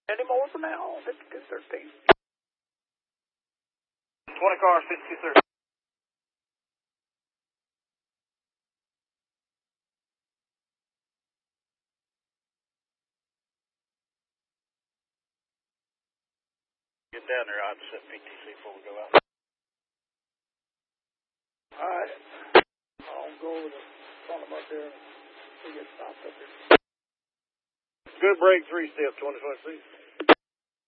Any more for now? 5213. 20 cars, 5213. Get down there, I'd set PTC before we go out. Alright. I'll go over to front of up there and we get stopped up here. Good break, 3 step, 2026.